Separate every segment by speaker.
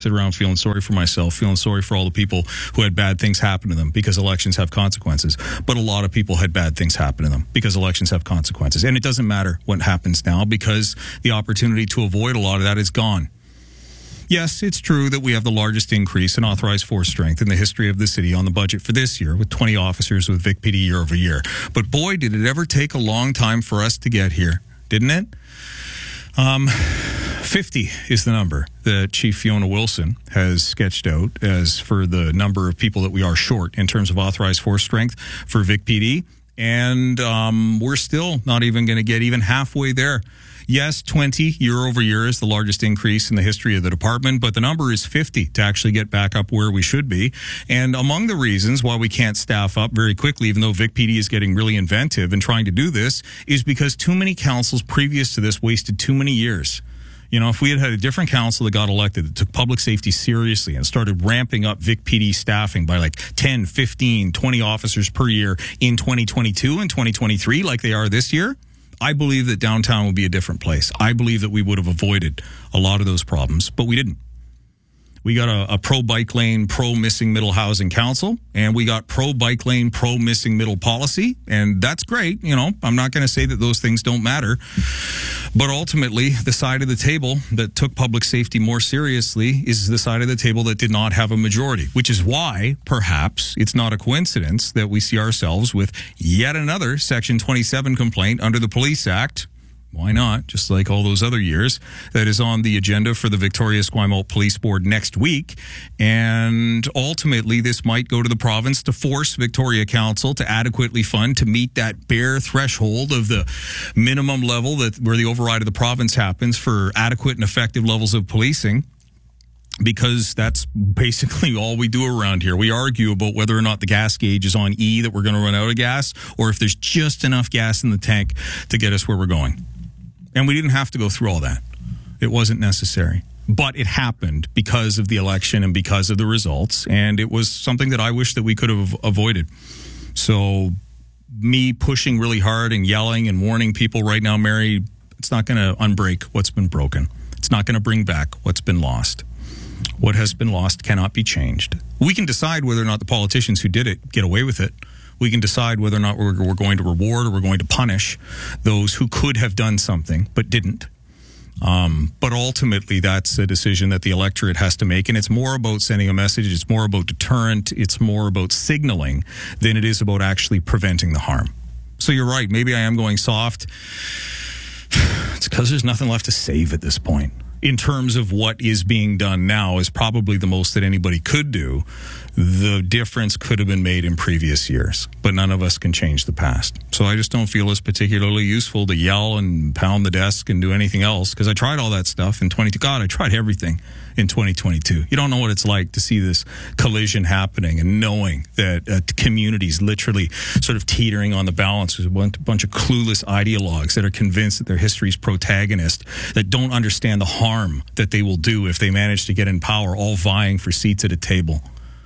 Speaker 1: sit around feeling sorry for myself, feeling sorry for all the people who had bad things happen to them because elections have consequences. But a lot of people had bad things happen to them because elections have consequences. And it doesn't matter what happens now because the opportunity to avoid a lot of that is gone. Yes, it's true that we have the largest increase in authorized force strength in the history of the city on the budget for this year, with 20 officers with Vic PD year over year. But boy, did it ever take a long time for us to get here, didn't it? 50 is the number that Chief Fiona Wilson has sketched out as for the number of people that we are short in terms of authorized force strength for Vic PD. And we're still not even going to get even halfway there. Yes, 20 year over year is the largest increase in the history of the department, but the number is 50 to actually get back up where we should be. And among the reasons why we can't staff up very quickly, even though Vic PD is getting really inventive in trying to do this, is because too many councils previous to this wasted too many years. You know, if we had had a different council that got elected that took public safety seriously and started ramping up Vic PD staffing by like 10, 15, 20 officers per year in 2022 and 2023 like they are this year, I believe that downtown will be a different place. I believe that we would have avoided a lot of those problems, but we didn't. We got a pro-bike lane, pro-missing middle housing council, and we got pro-bike lane, pro-missing middle policy, and that's great. You know, I'm not going to say that those things don't matter, but ultimately, the side of the table that took public safety more seriously is the side of the table that did not have a majority, which is why, perhaps, it's not a coincidence that we see ourselves with yet another Section 27 complaint under the Police Act. Why not? Just like all those other years, that is on the agenda for the Victoria-Esquimalt Police Board next week. And ultimately, this might go to the province to force Victoria Council to adequately fund to meet that bare threshold of the minimum level that where the override of the province happens for adequate and effective levels of policing. Because that's basically all we do around here. We argue about whether or not the gas gauge is on E, that we're going to run out of gas, or if there's just enough gas in the tank to get us where we're going. And we didn't have to go through all that. It wasn't necessary. But it happened because of the election and because of the results. And it was something that I wish that we could have avoided. So me pushing really hard and yelling and warning people right now, Mary, it's not going to unbreak what's been broken. It's not going to bring back what's been lost. What has been lost cannot be changed. We can decide whether or not the politicians who did it get away with it. We can decide whether or not we're going to reward or we're going to punish those who could have done something but didn't. But ultimately, that's a decision that the electorate has to make. And it's more about sending a message. It's more about deterrent. It's more about signaling than it is about actually preventing the harm. So you're right. Maybe I am going soft. It's because there's nothing left to save at this point. In terms of what is being done now is probably the most that anybody could do. The difference could have been made in previous years, but none of us can change the past. So I just don't feel it's particularly useful to yell and pound the desk and do anything else, because I tried all that stuff in 2022. God, I tried everything in 2022. You don't know what it's like to see this collision happening and knowing that communities literally sort of teetering on the balance. There's a bunch of clueless ideologues that are convinced that they're history's protagonist, that don't understand the harm that they will do if they manage to get in power, all vying for seats at a table.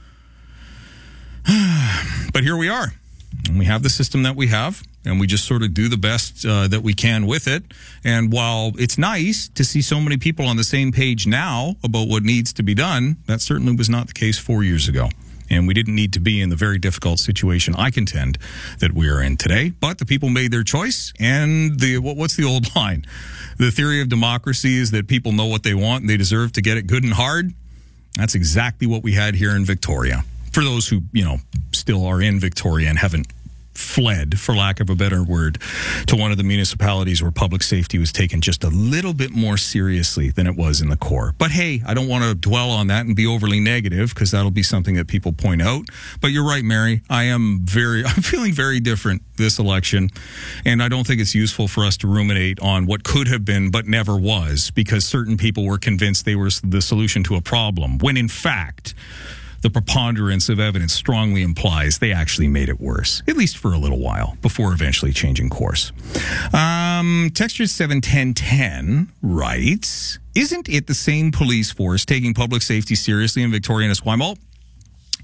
Speaker 1: But here we are, and we have the system that we have, and we just sort of do the best that we can with it. And while it's nice to see so many people on the same page now about what needs to be done, that certainly was not the case 4 years ago. And we didn't need to be in the very difficult situation, I contend, that we are in today. But the people made their choice, and what's the old line? The theory of democracy is that people know what they want, and they deserve to get it good and hard. That's exactly what we had here in Victoria. For those who, still are in Victoria and haven't fled, for lack of a better word, to one of the municipalities where public safety was taken just a little bit more seriously than it was in the core. But hey, I don't want to dwell on that and be overly negative, because that'll be something that people point out. But you're right, Mary. I'm feeling very different this election, and I don't think it's useful for us to ruminate on what could have been but never was, because certain people were convinced they were the solution to a problem, when in fact the preponderance of evidence strongly implies they actually made it worse, at least for a little while, before eventually changing course. Texture 71010 writes, isn't it the same police force taking public safety seriously in Victoria and Esquimalt?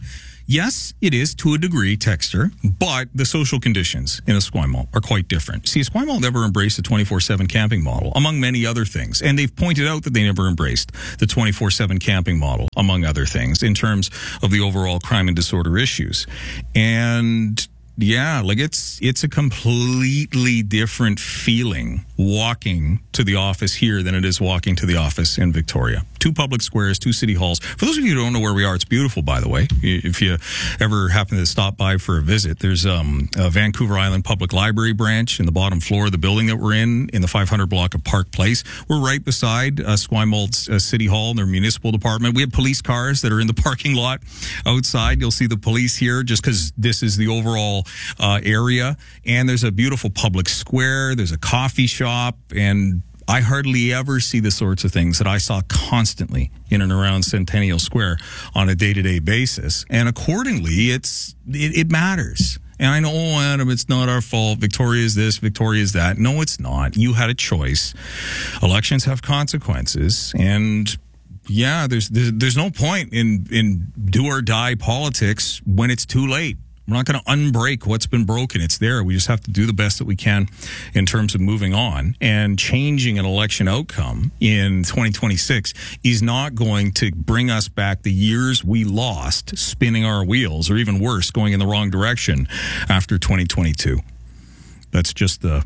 Speaker 1: Yes, it is to a degree, Texter, but the social conditions in Esquimalt are quite different. See, Esquimalt never embraced the 24/7 camping model, among many other things. And they've pointed out that they never embraced the 24/7 camping model, among other things, in terms of the overall crime and disorder issues. And yeah, like it's a completely different feeling walking to the office here than it is walking to the office in Victoria. 2 public squares, 2 city halls. For those of you who don't know where we are, it's beautiful, by the way. If you ever happen to stop by for a visit, there's a Vancouver Island Public Library branch in the bottom floor of the building that we're in the 500 block of Park Place. We're right beside Esquimalt's City Hall and their municipal department. We have police cars that are in the parking lot outside. You'll see the police here just because this is the overall area. And there's a beautiful public square. There's a coffee shop, and I hardly ever see the sorts of things that I saw constantly in and around Centennial Square on a day-to-day basis. And accordingly, it matters. And I know, oh, Adam, it's not our fault. Victoria is this, Victoria is that. No, it's not. You had a choice. Elections have consequences. And yeah, there's no point in do or die politics when it's too late. We're not going to unbreak what's been broken. It's there. We just have to do the best that we can in terms of moving on. And changing an election outcome in 2026 is not going to bring us back the years we lost spinning our wheels, or even worse, going in the wrong direction after 2022. That's just the...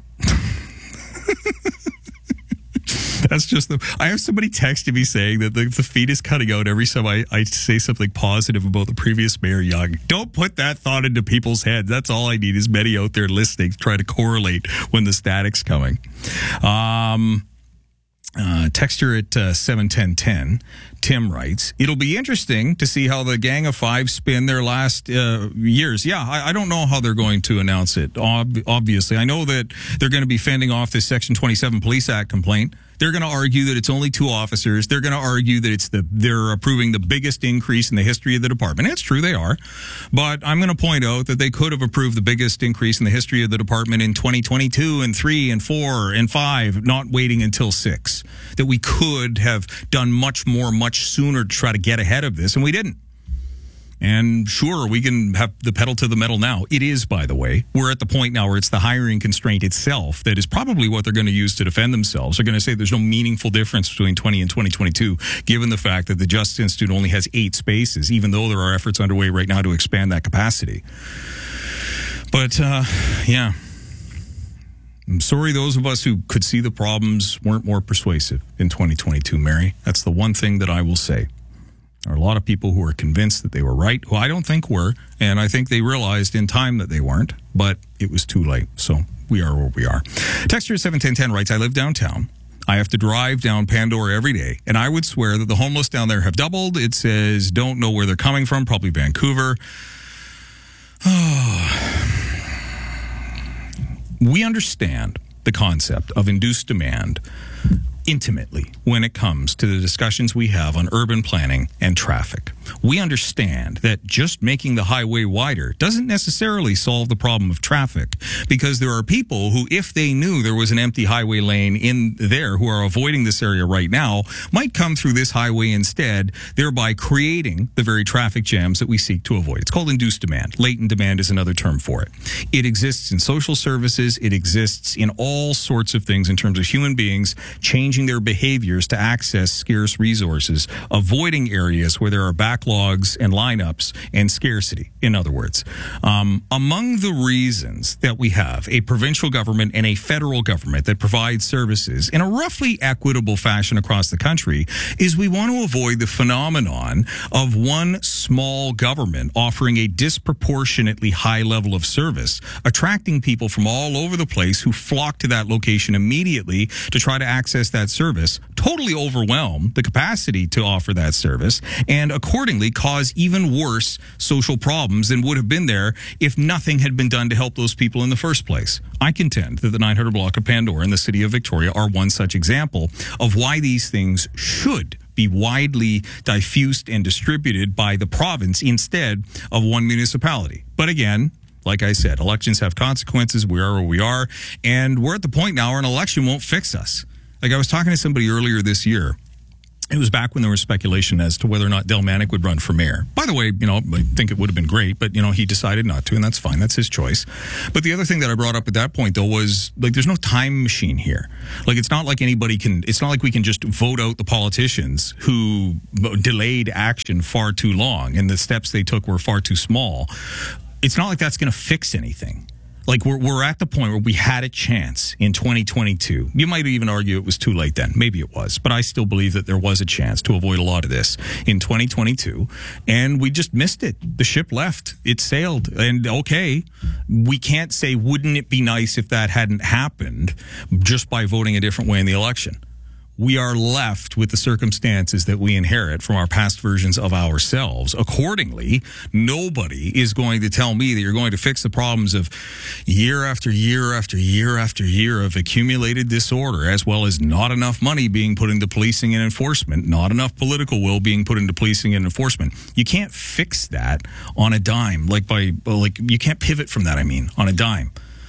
Speaker 1: That's just I have somebody texting me saying that the feed is cutting out every time I say something positive about the previous Mayor Young. Don't put that thought into people's heads. That's all I need is many out there listening to try to correlate when the static's coming. Texture at 71010. Tim writes, it'll be interesting to see how the Gang of Five spin their last years. Yeah, I don't know how they're going to announce it, obviously. I know that they're going to be fending off this Section 27 Police Act complaint. They're going to argue that it's only 2 officers. They're going to argue that they're approving the biggest increase in the history of the department. It's true, they are. But I'm going to point out that they could have approved the biggest increase in the history of the department in 2022 and 3 and 4 and 5, not waiting until 6. That we could have done much more, much sooner to try to get ahead of this, and we didn't. And sure, we can have the pedal to the metal now. It is, by the way. We're at the point now where it's the hiring constraint itself that is probably what they're going to use to defend themselves. They're going to say there's no meaningful difference between 20 and 2022, given the fact that the Justice Institute only has 8 spaces, even though there are efforts underway right now to expand that capacity. But, yeah. I'm sorry those of us who could see the problems weren't more persuasive in 2022, Mary. That's the one thing that I will say. There are a lot of people who are convinced that they were right, who I don't think were, and I think they realized in time that they weren't, but it was too late. So we are where we are. Texture 71010 writes, I live downtown. I have to drive down Pandora every day, and I would swear that the homeless down there have doubled. It says, don't know where they're coming from, probably Vancouver. We understand the concept of induced demand intimately when it comes to the discussions we have on urban planning and traffic. We understand that just making the highway wider doesn't necessarily solve the problem of traffic, because there are people who, if they knew there was an empty highway lane in there, who are avoiding this area right now, might come through this highway instead, thereby creating the very traffic jams that we seek to avoid. It's called induced demand. Latent demand is another term for it. It exists in social services. It exists in all sorts of things in terms of human beings changing their behaviors to access scarce resources, avoiding areas where there are backlogs and lineups and scarcity, in other words. Among the reasons that we have a provincial government and a federal government that provides services in a roughly equitable fashion across the country is we want to avoid the phenomenon of one small government offering a disproportionately high level of service, attracting people from all over the place who flock to that location immediately to try to access that service, totally overwhelm the capacity to offer that service, and accordingly cause even worse social problems than would have been there if nothing had been done to help those people in the first place. I contend that the 900 block of Pandora and the city of Victoria are one such example of why these things should be widely diffused and distributed by the province instead of one municipality. But again, like I said, elections have consequences. We are where we are, and we're at the point now where an election won't fix us. Like I was talking to somebody earlier this year, It was back when there was speculation as to whether or not Del Manic would run for mayor. By the way, I think it would have been great, but, he decided not to, and that's fine. That's his choice. But the other thing that I brought up at that point, though, was, there's no time machine here. It's not like it's not like we can just vote out the politicians who delayed action far too long and the steps they took were far too small. It's not like that's going to fix anything. We're at the point where we had a chance in 2022. You might even argue it was too late then. Maybe it was. But I still believe that there was a chance to avoid a lot of this in 2022. And we just missed it. The ship left. It sailed. And okay, we can't say, wouldn't it be nice if that hadn't happened just by voting a different way in the election? We are left with the circumstances that we inherit from our past versions of ourselves. Accordingly, nobody is going to tell me that you're going to fix the problems of year after year after year after year of accumulated disorder, as well as not enough money being put into policing and enforcement, not enough political will being put into policing and enforcement. You can't fix that on a dime, you can't pivot from that, on a dime.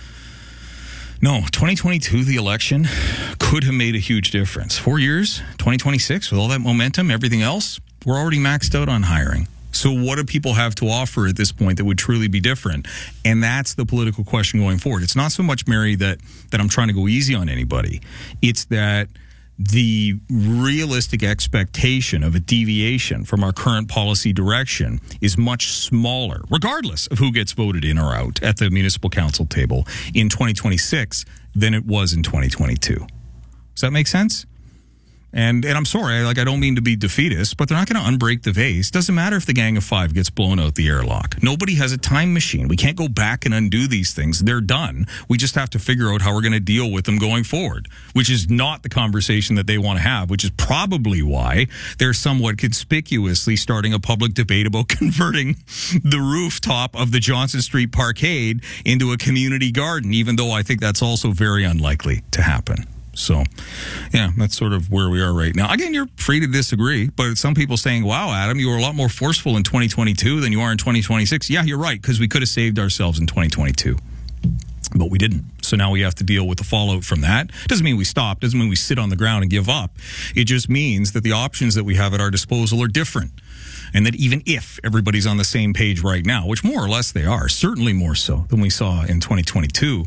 Speaker 1: No, 2022, the election could have made a huge difference. 4 years, 2026, with all that momentum, everything else, we're already maxed out on hiring. So what do people have to offer at this point that would truly be different? And that's the political question going forward. It's not so much, Mary, that I'm trying to go easy on anybody. It's that the realistic expectation of a deviation from our current policy direction is much smaller, regardless of who gets voted in or out at the municipal council table in 2026 than it was in 2022. Does that make sense? And I'm sorry, I don't mean to be defeatist, but they're not going to unbreak the vase. Doesn't matter if the Gang of Five gets blown out the airlock. Nobody has a time machine. We can't go back and undo these things. They're done. We just have to figure out how we're going to deal with them going forward, which is not the conversation that they want to have, which is probably why they're somewhat conspicuously starting a public debate about converting the rooftop of the Johnson Street Parkade into a community garden, even though I think that's also very unlikely to happen. So, yeah, that's sort of where we are right now. Again, you're free to disagree, but some people saying, wow, Adam, you were a lot more forceful in 2022 than you are in 2026. Yeah, you're right, because we could have saved ourselves in 2022, but we didn't. So now we have to deal with the fallout from that. Doesn't mean we stop, doesn't mean we sit on the ground and give up. It just means that the options that we have at our disposal are different. And that even if everybody's on the same page right now, which more or less they are, certainly more so than we saw in 2022,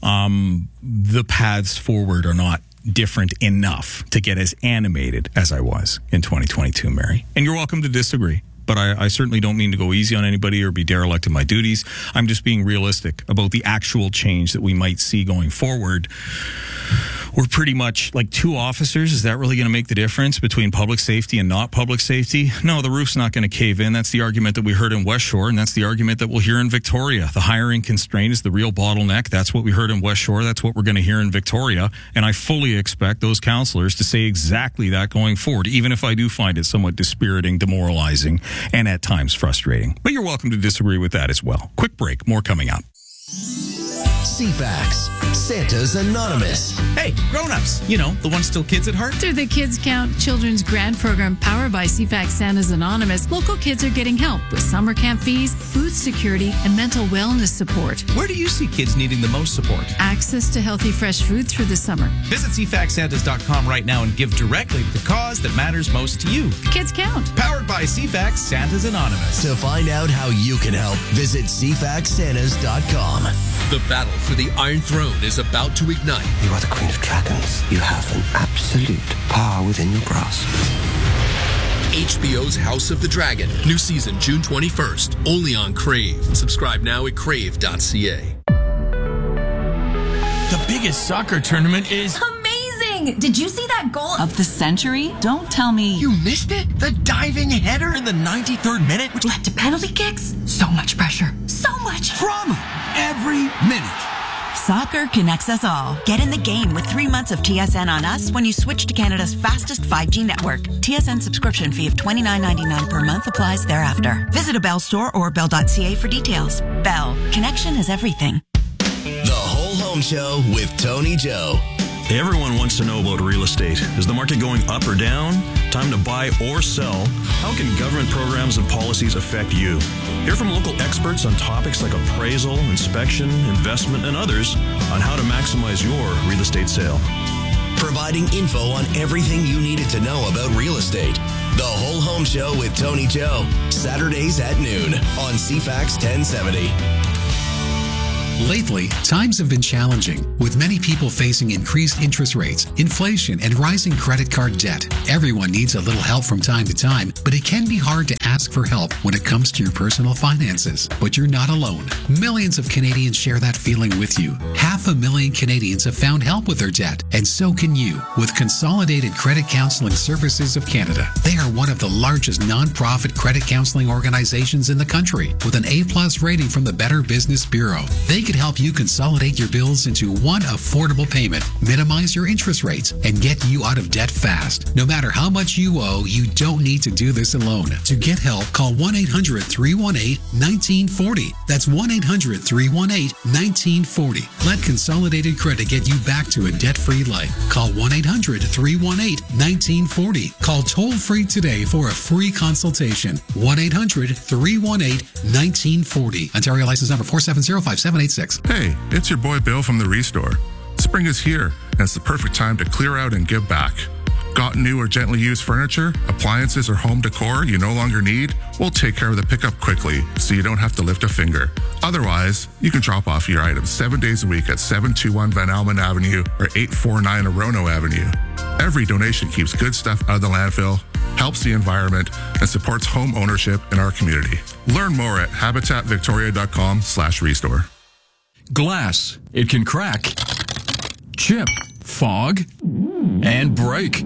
Speaker 1: the paths forward are not different enough to get as animated as I was in 2022, Mary. And you're welcome to disagree. But I certainly don't mean to go easy on anybody or be derelict in my duties. I'm just being realistic about the actual change that we might see going forward. We're pretty much like two officers. Is that really going to make the difference between public safety and not public safety? No, the roof's not going to cave in. That's the argument that we heard in West Shore, and that's the argument that we'll hear in Victoria. The hiring constraint is the real bottleneck. That's what we heard in West Shore. That's what we're going to hear in Victoria. And I fully expect those councillors to say exactly that going forward, even if I do find it somewhat dispiriting, demoralizing, and at times frustrating. But you're welcome to disagree with that as well. Quick break. More coming up.
Speaker 2: CFAX, Santa's Anonymous.
Speaker 3: Hey, grown-ups, the ones still kids at heart.
Speaker 4: Through the Kids Count Children's Grant Program powered by CFAX Santa's Anonymous, local kids are getting help with summer camp fees, food security, and mental wellness support.
Speaker 3: Where do you see kids needing the most support?
Speaker 4: Access to healthy, fresh food through the summer.
Speaker 3: Visit CFAXSantas.com right now and give directly to the cause that matters most to you.
Speaker 4: Kids Count.
Speaker 3: Powered by CFAX Santa's Anonymous.
Speaker 2: To find out how you can help, visit CFAXSantas.com.
Speaker 5: The battle for the Iron Throne is about to ignite.
Speaker 6: You are the Queen of Dragons. You have an absolute power within your grasp.
Speaker 5: HBO's House of the Dragon. New season June 21st. Only on Crave. Subscribe now at crave.ca.
Speaker 7: The biggest soccer tournament is
Speaker 8: amazing! Did you see that goal
Speaker 9: of the century? Don't tell me.
Speaker 7: You missed it? The diving header in the 93rd minute,
Speaker 8: which led to penalty kicks? So much pressure. So much
Speaker 7: drama every minute.
Speaker 9: Soccer connects us all. Get in the game with 3 months of TSN on us when you switch to Canada's fastest 5G network. TSN subscription fee of $29.99 per month applies thereafter. Visit a Bell store or bell.ca for details. Bell. Connection is everything.
Speaker 2: The Whole Home Show with Tony Joe.
Speaker 10: Everyone wants to know about real estate. Is the market going up or down? Time to buy or sell? How can government programs and policies affect you? Hear from local experts on topics like appraisal, inspection, investment, and others on how to maximize your real estate sale.
Speaker 2: providing info on everything you needed to know about real estate. The Whole Home Show with Tony Joe, Saturdays at noon on CFAX 1070.
Speaker 11: Lately, times have been challenging, with many people facing increased interest rates, inflation, and rising credit card debt. Everyone needs a little help from time to time, but it can be hard to ask for help when it comes to your personal finances. But you're not alone. Millions of Canadians share that feeling with you. 500,000 Canadians have found help with their debt, and so can you with Consolidated Credit Counseling Services of Canada. They are one of the largest non-profit credit counseling organizations in the country, with an A+ rating from the Better Business Bureau. They could help you consolidate your bills into one affordable payment, minimize your interest rates, and get you out of debt fast. No matter how much you owe, you don't need to do this alone. To get help, call 1-800-318-1940. That's 1-800-318-1940. Let Consolidated Credit get you back to a debt-free life. Call 1-800-318-1940. Call toll-free today for a free consultation. 1-800-318-1940. Ontario license number 4705786.
Speaker 12: Hey, it's your boy Bill from the Restore. Spring is here, and it's the perfect time to clear out and give back. Got new or gently used furniture, appliances, or home decor you no longer need? We'll take care of the pickup quickly so you don't have to lift a finger. Otherwise, you can drop off your items 7 days a week at 721 Van Almen Avenue or 849 Orono Avenue. Every donation keeps good stuff out of the landfill, helps the environment, and supports home ownership in our community. Learn more at habitatvictoria.com/restore.
Speaker 13: Glass. It can crack, chip, fog, and break.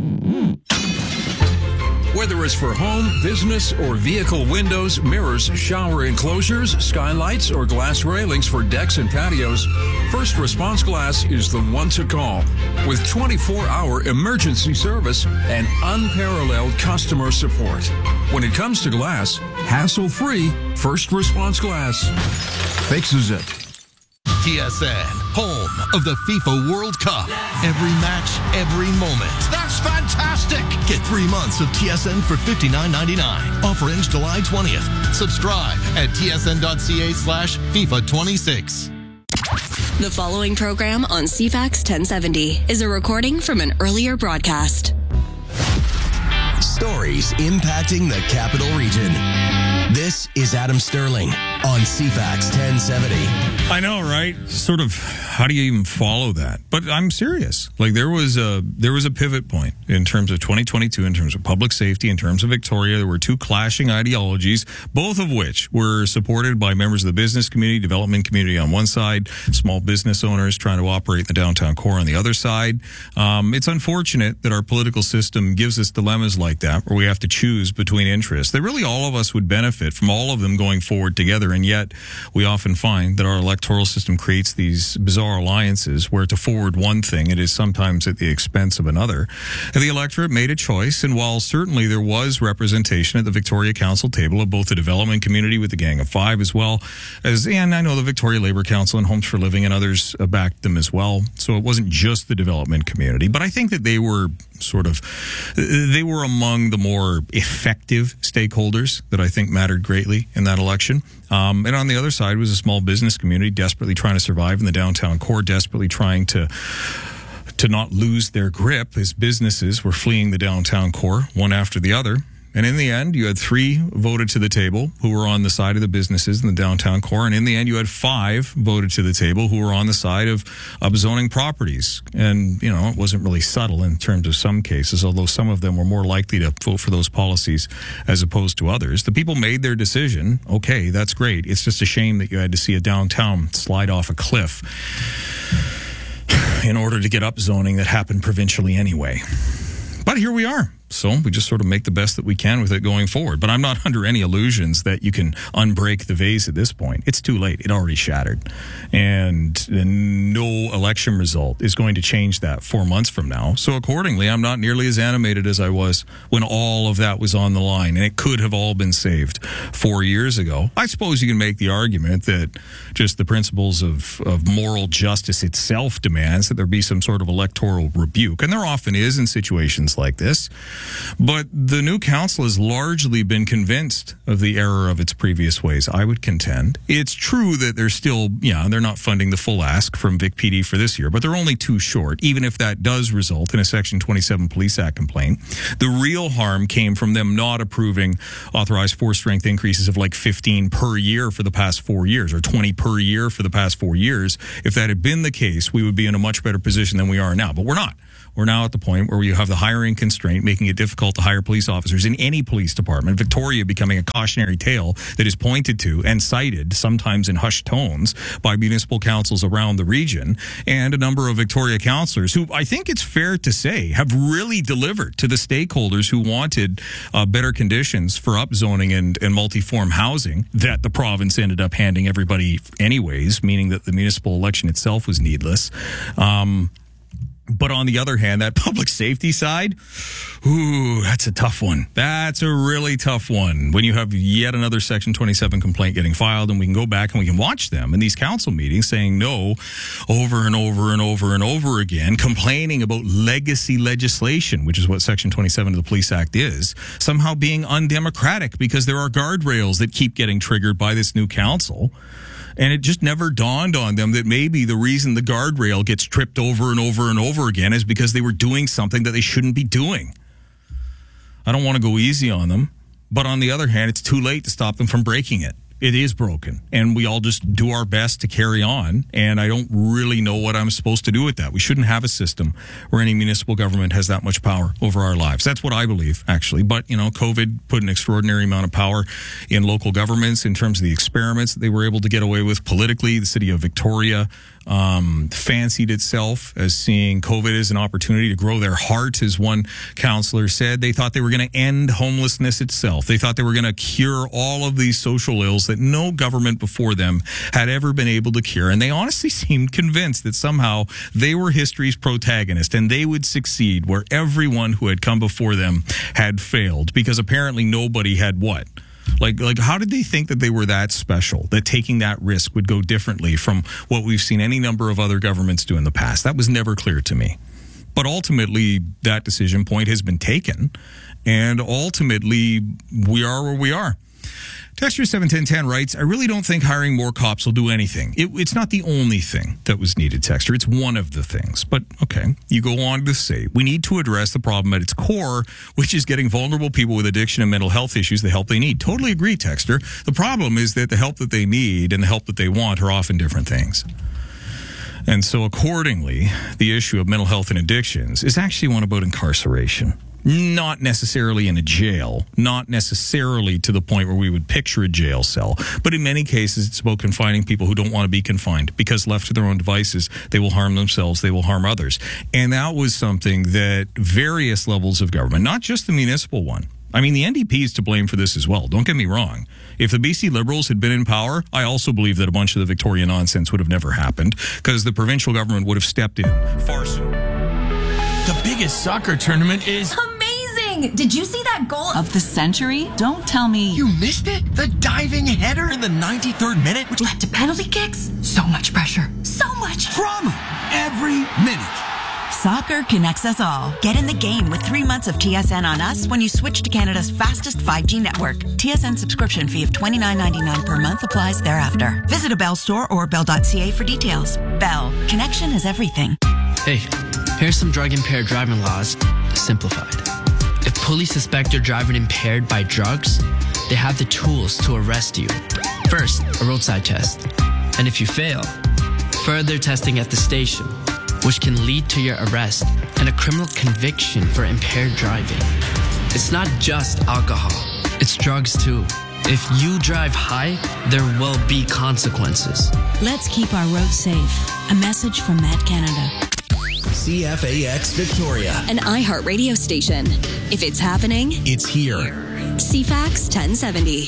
Speaker 13: Whether it's for home, business, or vehicle windows, mirrors, shower enclosures, skylights, or glass railings for decks and patios, First Response Glass is the one to call. With 24-hour emergency service and unparalleled customer support. When it comes to glass, hassle-free, First Response Glass fixes it.
Speaker 14: TSN, home of the FIFA World Cup. Every match, every moment.
Speaker 7: That's fantastic!
Speaker 14: Get 3 months of TSN for $59.99. Offer ends July 20th. Subscribe at tsn.ca/FIFA26.
Speaker 15: The following program on CFAX 1070 is a recording from an earlier broadcast.
Speaker 2: Stories impacting the Capital Region. This is Adam Sterling on CFAX 1070.
Speaker 1: I know, right? Sort of, how do you even follow that? But I'm serious. Like there was a pivot point in terms of 2022, in terms of public safety, in terms of Victoria. There were two clashing ideologies, both of which were supported by members of the business community, development community on one side, small business owners trying to operate in the downtown core on the other side. It's unfortunate that our political system gives us dilemmas like that, where we have to choose between interests. That really all of us would benefit from all of them going forward together, and yet we often find that our electoral system creates these bizarre alliances where to forward one thing, it is sometimes at the expense of another. And the electorate made a choice, and while certainly there was representation at the Victoria Council table of both the development community with the Gang of Five as well as, and I know the Victoria Labour Council and Homes for Living and others backed them as well, so it wasn't just the development community, but I think that they were among the more effective stakeholders that I think mattered greatly in that election. And on the other side was a small business community desperately trying to survive in the downtown core, desperately trying to not lose their grip as businesses were fleeing the downtown core one after the other. And in the end, you had 3 voted to the table who were on the side of the businesses in the downtown core. And in the end, you had 5 voted to the table who were on the side of upzoning properties. And, you know, it wasn't really subtle in terms of some cases, although some of them were more likely to vote for those policies as opposed to others. The people made their decision. Okay, that's great. It's just a shame that you had to see a downtown slide off a cliff in order to get upzoning that happened provincially anyway. But here we are. So we just sort of make the best that we can with it going forward. But I'm not under any illusions that you can unbreak the vase at this point. It's too late. It already shattered. And no election result is going to change that 4 months from now. So accordingly, I'm not nearly as animated as I was when all of that was on the line. And it could have all been saved 4 years ago. I suppose you can make the argument that just the principles of moral justice itself demands that there be some sort of electoral rebuke. And there often is in situations like this. But the new council has largely been convinced of the error of its previous ways, I would contend. It's true that they're still, they're not funding the full ask from Vic PD for this year, but they're only too short, even if that does result in a Section 27 Police Act complaint. The real harm came from them not approving authorized force strength increases of like 15 per year for the past 4 years, or 20 per year for the past 4 years. If that had been the case, we would be in a much better position than we are now, but we're not. We're now at the point where you have the hiring constraint, making it difficult to hire police officers in any police department. Victoria becoming a cautionary tale that is pointed to and cited, sometimes in hushed tones, by municipal councils around the region, and a number of Victoria councillors who, I think it's fair to say, have really delivered to the stakeholders who wanted better conditions for upzoning and multi-form housing that the province ended up handing everybody anyways, meaning that the municipal election itself was needless. But on the other hand, that public safety side, that's a tough one. That's a really tough one. When you have yet another Section 27 complaint getting filed, and we can go back and we can watch them in these council meetings saying no over and over and over and over again, complaining about legacy legislation, which is what Section 27 of the Police Act is, somehow being undemocratic because there are guardrails that keep getting triggered by this new council. And it just never dawned on them that maybe the reason the guardrail gets tripped over and over and over again is because they were doing something that they shouldn't be doing. I don't want to go easy on them, but on the other hand, it's too late to stop them from breaking it. It is broken, and we all just do our best to carry on, and I don't really know what I'm supposed to do with that. We shouldn't have a system where any municipal government has that much power over our lives. That's what I believe, actually. But, COVID put an extraordinary amount of power in local governments in terms of the experiments that they were able to get away with politically. The city of Victoria fancied itself as seeing COVID as an opportunity to grow their heart, as one councillor said. They thought they were going to end homelessness itself. They thought they were going to cure all of these social ills that no government before them had ever been able to cure. And they honestly seemed convinced that somehow they were history's protagonist and they would succeed where everyone who had come before them had failed, because apparently nobody had what? Like, how did they think that they were that special, that taking that risk would go differently from what we've seen any number of other governments do in the past? That was never clear to me. But ultimately, that decision point has been taken, and ultimately, we are where we are. Texture 71010 writes, I really don't think hiring more cops will do anything. It's not the only thing that was needed, Texture. It's one of the things. But, okay, you go on to say, we need to address the problem at its core, which is getting vulnerable people with addiction and mental health issues the help they need. Totally agree, Texture. The problem is that the help that they need and the help that they want are often different things. And so, accordingly, the issue of mental health and addictions is actually one about incarceration. Not necessarily in a jail, not necessarily to the point where we would picture a jail cell, but in many cases it's about confining people who don't want to be confined, because left to their own devices, they will harm themselves, they will harm others. And that was something that various levels of government, not just the municipal one, I mean, the NDP is to blame for this as well. Don't get me wrong. If the BC Liberals had been in power, I also believe that a bunch of the Victoria nonsense would have never happened, because the provincial government would have stepped in far sooner.
Speaker 7: The biggest soccer tournament is
Speaker 8: amazing! Did you see that goal
Speaker 9: of the century? Don't tell me
Speaker 7: you missed it. The diving header in the 93rd minute,
Speaker 8: which led to penalty kicks. So much pressure. So much
Speaker 14: drama every minute.
Speaker 9: Soccer connects us all. Get in the game with 3 months of TSN on us when you switch to Canada's fastest 5G network. TSN subscription fee of $29.99 per month applies thereafter. Visit a Bell store or bell.ca for details. Bell. Connection is everything.
Speaker 16: Hey, here's some drug-impaired driving laws, simplified. If police suspect you're driving impaired by drugs, they have the tools to arrest you. First, a roadside test. And if you fail, further testing at the station, which can lead to your arrest and a criminal conviction for impaired driving. It's not just alcohol, it's drugs too. If you drive high, there will be consequences.
Speaker 17: Let's keep our roads safe. A message from Met Canada.
Speaker 2: CFAX Victoria.
Speaker 15: An iHeart radio station. If it's happening,
Speaker 2: it's here.
Speaker 15: CFAX 1070.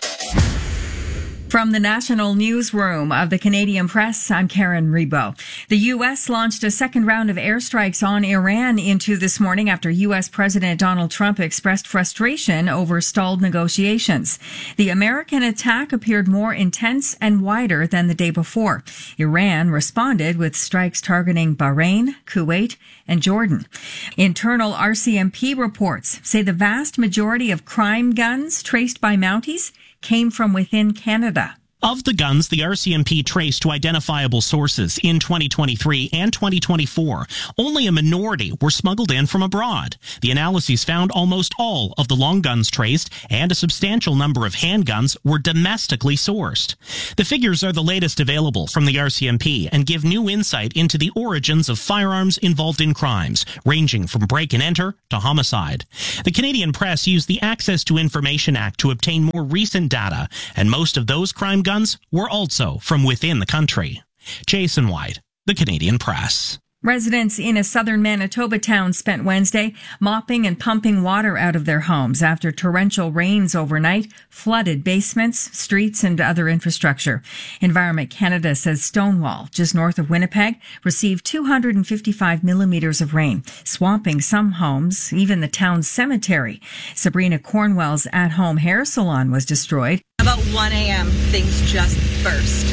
Speaker 18: From the National Newsroom of the Canadian Press, I'm Karen Rebo. The U.S. launched a second round of airstrikes on Iran into this morning after U.S. President Donald Trump expressed frustration over stalled negotiations. The American attack appeared more intense and wider than the day before. Iran responded with strikes targeting Bahrain, Kuwait, and Jordan. Internal RCMP reports say the vast majority of crime guns traced by Mounties came from within Canada.
Speaker 19: Of the guns the RCMP traced to identifiable sources in 2023 and 2024, only a minority were smuggled in from abroad. The analyses found almost all of the long guns traced and a substantial number of handguns were domestically sourced. The figures are the latest available from the RCMP and give new insight into the origins of firearms involved in crimes, ranging from break and enter to homicide. The Canadian Press used the Access to Information Act to obtain more recent data, and most of those crime guns were also from within the country. Jason White, the Canadian Press.
Speaker 18: Residents in a southern Manitoba town spent Wednesday mopping and pumping water out of their homes after torrential rains overnight flooded basements, streets, and other infrastructure. Environment Canada says Stonewall, just north of Winnipeg, received 255 millimeters of rain, swamping some homes, even the town's cemetery. Sabrina Cornwell's at-home hair salon was destroyed.
Speaker 20: About 1 a.m., things just burst.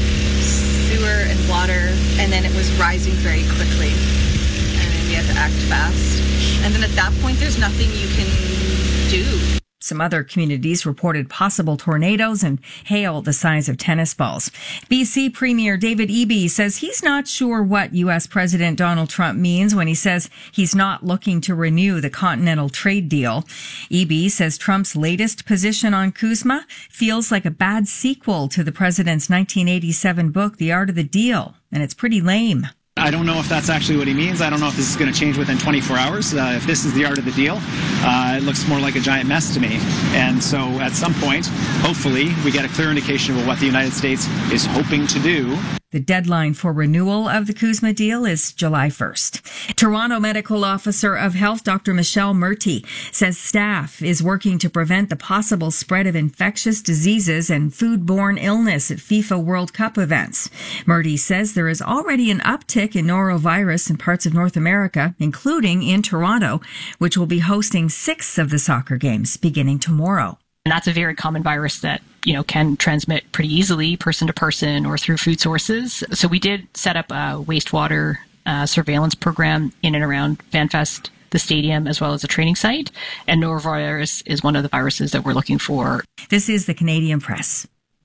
Speaker 20: Sewer and water, and then it was rising very quickly. And then we had to act fast. And then at that point, there's nothing you can do.
Speaker 18: Some other communities reported possible tornadoes and hail the size of tennis balls. BC Premier David Eby says he's not sure what U.S. President Donald Trump means when he says he's not looking to renew the Continental Trade Deal. Eby says Trump's latest position on CUSMA feels like a bad sequel to the president's 1987 book, The Art of the Deal, and it's pretty lame.
Speaker 21: I don't know if that's actually what he means. I don't know if this is going to change within 24 hours. If this is the art of the deal, it looks more like a giant mess to me. And so at some point, hopefully, we get a clear indication of what the United States is hoping to do.
Speaker 18: The deadline for renewal of the CUSMA deal is July 1st. Toronto Medical Officer of Health, Dr. Michelle Murty, says staff is working to prevent the possible spread of infectious diseases and foodborne illness at FIFA World Cup events. Murty says there is already an uptick in norovirus in parts of North America, including in Toronto, which will be hosting 6 of the soccer games beginning tomorrow.
Speaker 22: And that's a very common virus that, can transmit pretty easily person to person or through food sources. So we did set up a wastewater surveillance program in and around FanFest, the stadium, as well as a training site. And norovirus is one of the viruses that we're looking for.
Speaker 18: This is the Canadian Press.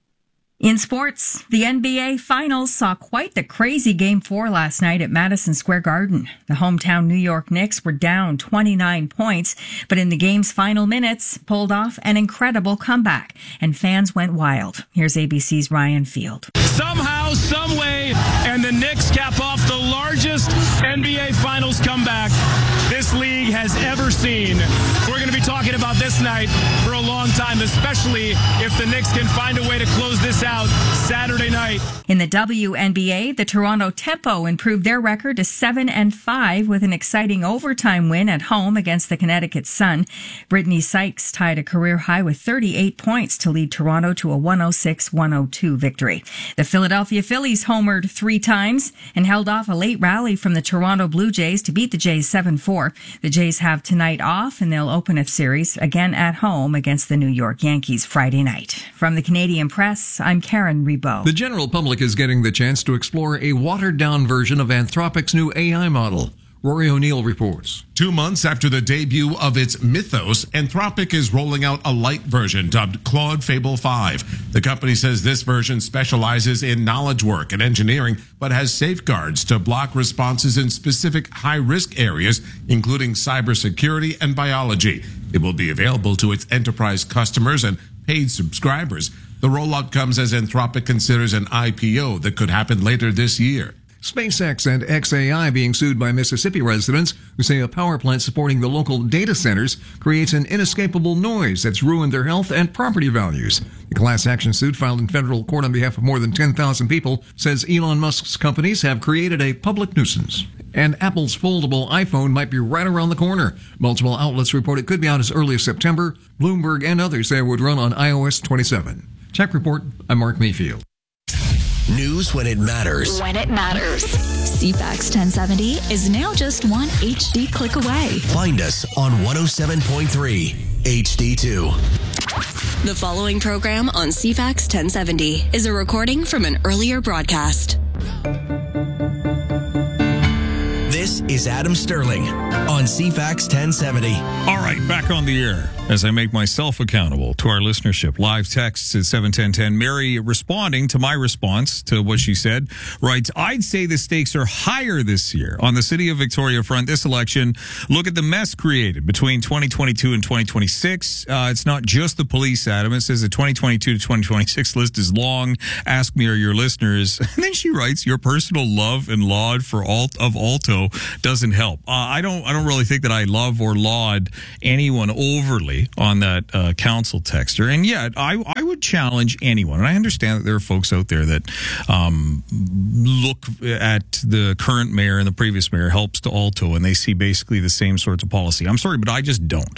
Speaker 18: In sports, the NBA Finals saw quite the crazy Game 4 last night at Madison Square Garden. The hometown New York Knicks were down 29 points, but in the game's final minutes, pulled off an incredible comeback, and fans went wild. Here's ABC's Ryan Field.
Speaker 23: Somehow, some way, and the Knicks cap off the largest NBA Finals comeback this league has ever seen. We're going to be talking about this night for a long time, especially if the Knicks can find a way to close this out Saturday night.
Speaker 18: In the WNBA, the Toronto Tempo improved their record to 7-5 with an exciting overtime win at home against the Connecticut Sun. Brittany Sykes tied a career high with 38 points to lead Toronto to a 106-102 victory. The Philadelphia Phillies homered 3 times and held off a late rally from the Toronto Blue Jays to beat the Jays 7-4. The Jays have tonight off, and they'll open a series again at home against the New York Yankees Friday night. From the Canadian Press, I'm Karen Rebo.
Speaker 24: The general public is getting the chance to explore a watered-down version of Anthropic's new AI model. Rory O'Neill reports.
Speaker 25: 2 months after the debut of its Mythos, Anthropic is rolling out a light version dubbed Claude Fable 5. The company says this version specializes in knowledge work and engineering, but has safeguards to block responses in specific high-risk areas, including cybersecurity and biology. It will be available to its enterprise customers and paid subscribers. The rollout comes as Anthropic considers an IPO that could happen later this year.
Speaker 24: SpaceX and xAI being sued by Mississippi residents who say a power plant supporting the local data centers creates an inescapable noise that's ruined their health and property values. The class action suit filed in federal court on behalf of more than 10,000 people says Elon Musk's companies have created a public nuisance. And Apple's foldable iPhone might be right around the corner. Multiple outlets report it could be out as early as September. Bloomberg and others say it would run on iOS 27. Tech Report, I'm Mark Mayfield.
Speaker 2: News when it matters.
Speaker 15: When it matters. CFAX 1070 is now just one HD click away.
Speaker 2: Find us on 107.3 HD2.
Speaker 15: The following program on CFAX 1070 is a recording from an earlier broadcast.
Speaker 2: This is Adam Sterling on CFAX 1070.
Speaker 1: All right, back on the air as I make myself accountable to our listenership. Live texts at 71010. Mary, responding to my response to what she said, writes, I'd say the stakes are higher this year on the City of Victoria front this election. Look at the mess created between 2022 and 2026. It's not just the police, Adam. It says the 2022 to 2026 list is long. Ask me or your listeners. And then she writes, your personal love and laud for Alto doesn't help. I don't really think that I love or laud anyone overly on that council texter, and yet I would challenge anyone, and I understand that there are folks out there that look at the current mayor and the previous mayor helps to Alto, and they see basically the same sorts of policy. I'm sorry, but I just don't.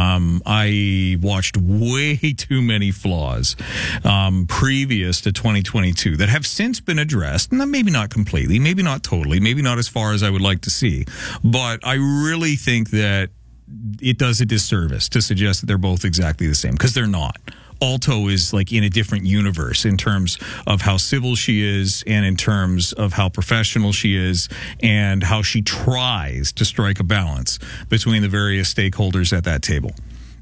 Speaker 1: I watched way too many flaws previous to 2022 that have since been addressed, and maybe not completely, maybe not totally, maybe not as far as I would like to see, but I really think that it does a disservice to suggest that they're both exactly the same, because they're not. Alto is like in a different universe in terms of how civil she is and in terms of how professional she is and how she tries to strike a balance between the various stakeholders at that table.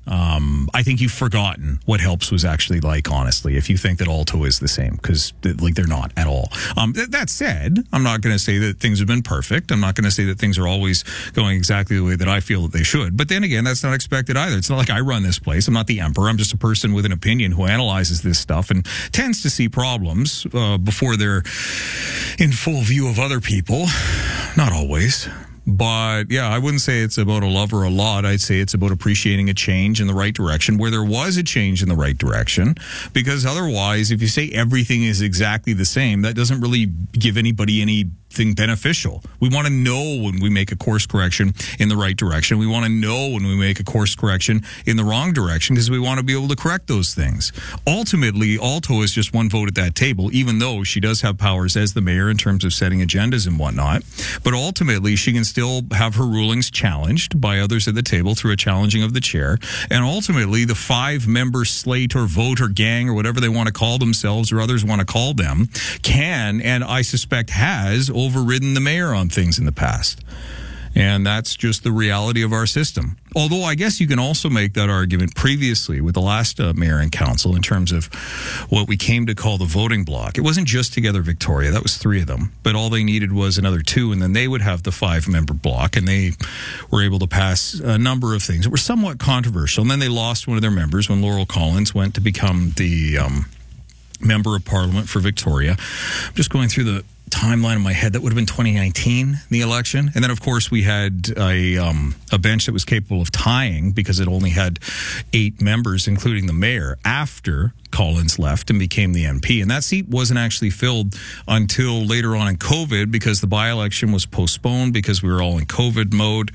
Speaker 1: I think you've forgotten what Helps was actually like, honestly, if you think that Alto is the same, because they're not at all. That said, I'm not going to say that things have been perfect. I'm not going to say that things are always going exactly the way that I feel that they should. But then again, that's not expected either. It's not like I run this place. I'm not the emperor. I'm just a person with an opinion who analyzes this stuff and tends to see problems before they're in full view of other people. Not always. But yeah, I wouldn't say it's about a love or a laud. I'd say it's about appreciating a change in the right direction where there was a change in the right direction. Because otherwise, if you say everything is exactly the same, that doesn't really give anybody anything beneficial. We want to know when we make a course correction in the right direction. We want to know when we make a course correction in the wrong direction, because we want to be able to correct those things. Ultimately, Alto is just one vote at that table, even though she does have powers as the mayor in terms of setting agendas and whatnot. But ultimately, she can still have her rulings challenged by others at the table through a challenging of the chair. And ultimately, the 5-member slate or vote or gang or whatever they want to call themselves or others want to call them can, and I suspect has, overridden the mayor on things in the past. And that's just the reality of our system. Although I guess you can also make that argument previously with the last mayor and council in terms of what we came to call the voting bloc. It wasn't just Together Victoria. That was 3 of them. But all they needed was another 2, and then they would have the 5-member bloc, and they were able to pass a number of things that were somewhat controversial. And then they lost one of their members when Laurel Collins went to become the member of parliament for Victoria. I'm just going through the timeline in my head. That would have been 2019, the election. And then, of course, we had a bench that was capable of tying because it only had 8 members, including the mayor, after Collins left and became the MP. And that seat wasn't actually filled until later on in COVID, because the by-election was postponed because we were all in COVID mode.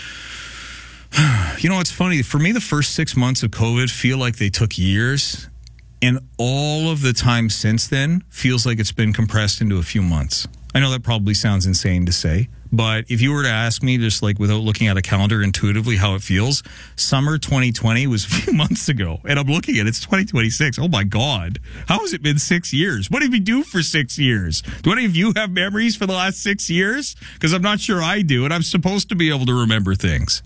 Speaker 1: You know, it's funny. For me, the first 6 months of COVID feel like they took years. And all of the time since then feels like it's been compressed into a few months. I know that probably sounds insane to say, but if you were to ask me, just like without looking at a calendar intuitively how it feels, summer 2020 was a few months ago. And I'm looking at it's 2026. Oh my God. How has it been 6 years? What did we do for 6 years? Do any of you have memories for the last 6 years? Because I'm not sure I do, and I'm supposed to be able to remember things.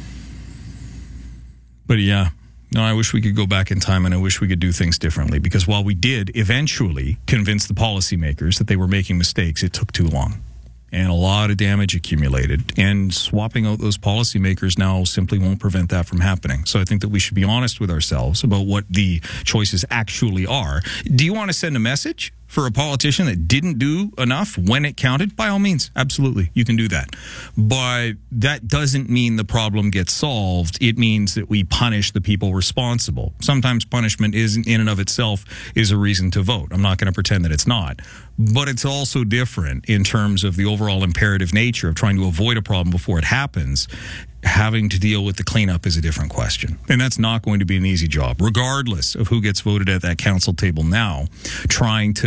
Speaker 1: But yeah. No, I wish we could go back in time, and I wish we could do things differently, because while we did eventually convince the policymakers that they were making mistakes, it took too long. And a lot of damage accumulated. And swapping out those policymakers now simply won't prevent that from happening. So I think that we should be honest with ourselves about what the choices actually are. Do you want to send a message for a politician that didn't do enough when it counted? By all means, absolutely, you can do that. But that doesn't mean the problem gets solved. It means that we punish the people responsible. Sometimes punishment in and of itself is a reason to vote. I'm not going to pretend that it's not. But it's also different in terms of the overall imperative nature of trying to avoid a problem before it happens. Having to deal with the cleanup is a different question. And that's not going to be an easy job, regardless of who gets voted at that council table now. Trying to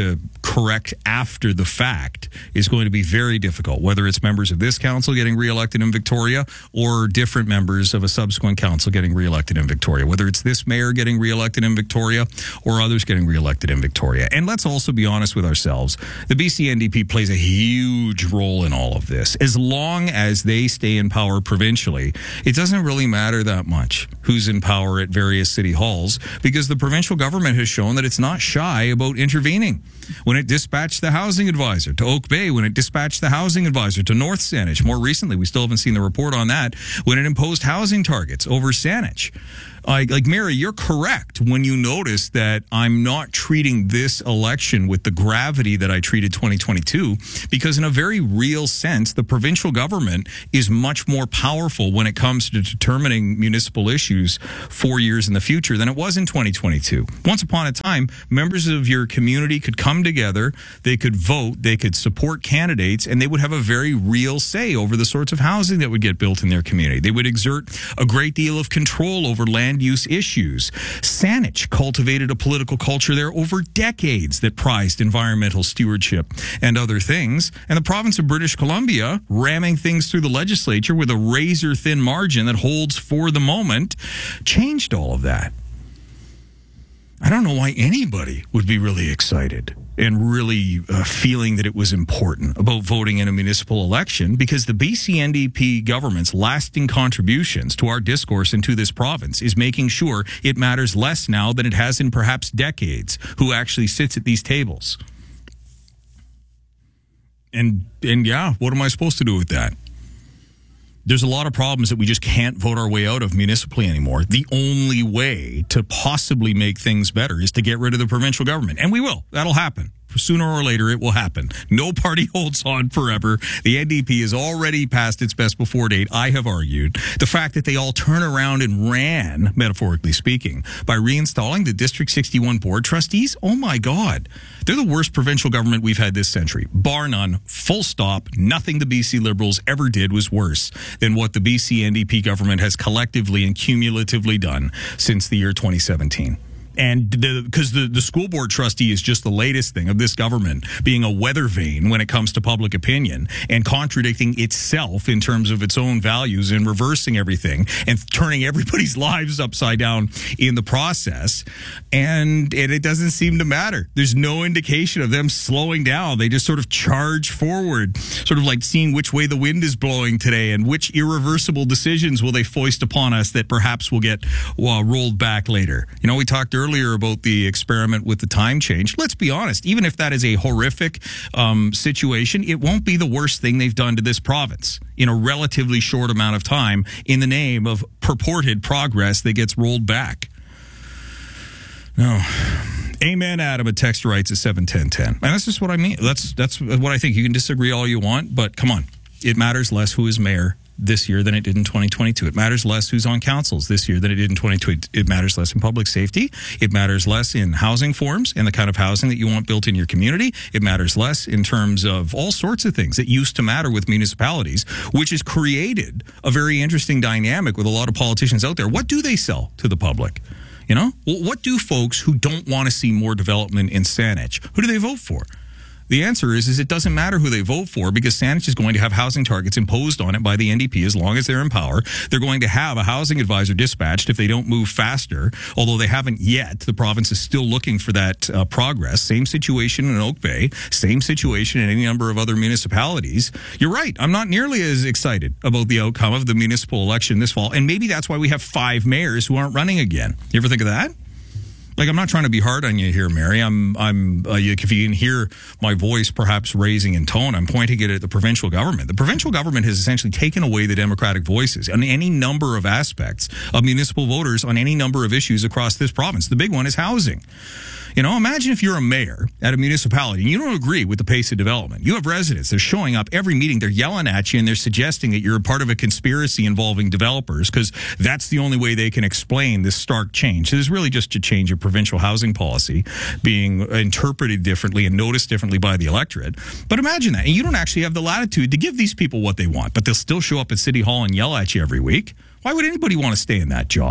Speaker 1: correct after the fact is going to be very difficult, whether it's members of this council getting reelected in Victoria or different members of a subsequent council getting reelected in Victoria, whether it's this mayor getting reelected in Victoria or others getting reelected in Victoria. And let's also be honest with ourselves. The BC NDP plays a huge role in all of this. As long as they stay in power provincially, it doesn't really matter that much who's in power at various city halls, because the provincial government has shown that it's not shy about intervening. When it dispatched the housing advisor to Oak Bay, when it dispatched the housing advisor to North Saanich, more recently, we still haven't seen the report on that, when it imposed housing targets over Saanich. Like Mary, you're correct when you notice that I'm not treating this election with the gravity that I treated 2022, because in a very real sense, the provincial government is much more powerful when it comes to determining municipal issues 4 years in the future than it was in 2022. Once upon a time, members of your community could come together, they could vote, they could support candidates, and they would have a very real say over the sorts of housing that would get built in their community. They would exert a great deal of control over land use issues. Saanich cultivated a political culture there over decades that prized environmental stewardship and other things. And the province of British Columbia, ramming things through the legislature with a razor-thin margin that holds for the moment, changed all of that. I don't know why anybody would be really excited and really feeling that it was important about voting in a municipal election, because the BC NDP government's lasting contributions to our discourse and to this province is making sure it matters less now than it has in perhaps decades who actually sits at these tables. And yeah, what am I supposed to do with that? There's a lot of problems that we just can't vote our way out of municipally anymore. The only way to possibly make things better is to get rid of the provincial government. And we will. That'll happen. Sooner or later, it will happen. No party holds on forever. The NDP is already past its best before date, I have argued. The fact that they all turn around and ran, metaphorically speaking, by reinstalling the District 61 board trustees, oh my God. They're the worst provincial government we've had this century. Bar none, full stop. Nothing the BC Liberals ever did was worse than what the BC NDP government has collectively and cumulatively done since the year 2017. And because the school board trustee is just the latest thing of this government being a weather vane when it comes to public opinion and contradicting itself in terms of its own values and reversing everything and turning everybody's lives upside down in the process. And it doesn't seem to matter. There's no indication of them slowing down. They just sort of charge forward, sort of like seeing which way the wind is blowing today and which irreversible decisions will they foist upon us that perhaps will get rolled back later. You know, we talked earlier about the experiment with the time change. Let's be honest, even if that is a horrific situation, it won't be the worst thing they've done to this province in a relatively short amount of time in the name of purported progress that gets rolled back. No. Amen, Adam. A text writes at 71010. And that's just what I mean. That's what I think. You can disagree all you want, but come on. It matters less who is mayor this year than it did in 2022. It matters less who's on councils this year than it did in 2022. It matters less in public safety. It matters less in housing forms and the kind of housing that you want built in your community. It matters less in terms of all sorts of things that used to matter with municipalities, which has created a very interesting dynamic with a lot of politicians out there. What do they sell to the public? You know, what do folks who don't want to see more development in Saanich, who do they vote for? The answer is it doesn't matter who they vote for, because Saanich is going to have housing targets imposed on it by the NDP as long as they're in power. They're going to have a housing advisor dispatched if they don't move faster, although they haven't yet. The province is still looking for that progress. Same situation in Oak Bay, same situation in any number of other municipalities. You're right. I'm not nearly as excited about the outcome of the municipal election this fall, and maybe that's why we have 5 mayors who aren't running again. You ever think of that? Like, I'm not trying to be hard on you here, Mary. If you can hear my voice perhaps raising in tone, I'm pointing it at the provincial government. The provincial government has essentially taken away the democratic voices on any number of aspects of municipal voters on any number of issues across this province. The big one is housing. You know, imagine if you're a mayor at a municipality and you don't agree with the pace of development. You have residents. They're showing up every meeting. They're yelling at you and they're suggesting that you're a part of a conspiracy involving developers because that's the only way they can explain this stark change. It is really just a change of provincial housing policy being interpreted differently and noticed differently by the electorate. But imagine that. And you don't actually have the latitude to give these people what they want, but they'll still show up at City Hall and yell at you every week. Why would anybody want to stay in that job?